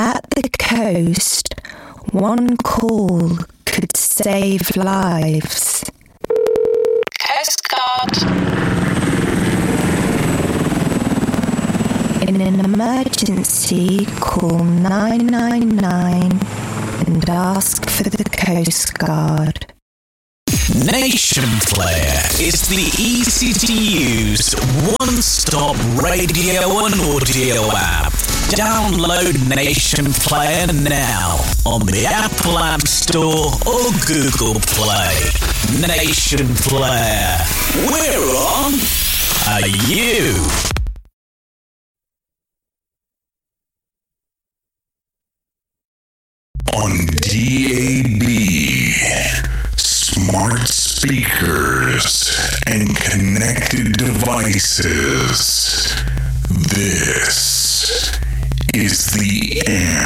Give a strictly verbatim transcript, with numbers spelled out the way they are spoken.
At the coast, one call could save lives. Coast Guard. In an emergency, call nine nine nine and ask for the Coast Guard. Nation Player is the easy-to-use, one-stop radio and audio app. Download Nation Player now on the Apple App Store or Google Play. Nation Player. We're on. Are you? On D A B, smart speakers and connected devices, this is the end.